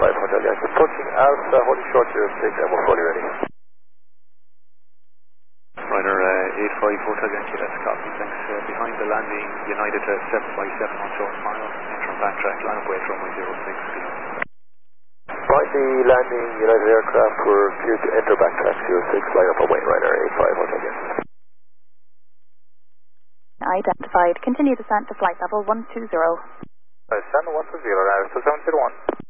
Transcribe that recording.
Hotel Yankee. Approaching Alpha, holding short 06, and we're fully ready. Ryder 85 Hotel Yankee, that's copy. Thanks. Behind the landing, United 757 on short mile, interim backtrack, line of way at runway 06. Behind the landing, United aircraft were cleared to enter backtrack 06, line up away, Ryder 85 Hotel Yankee. Identified. Continue descent to flight level 120. Descent 120, Ryder 701.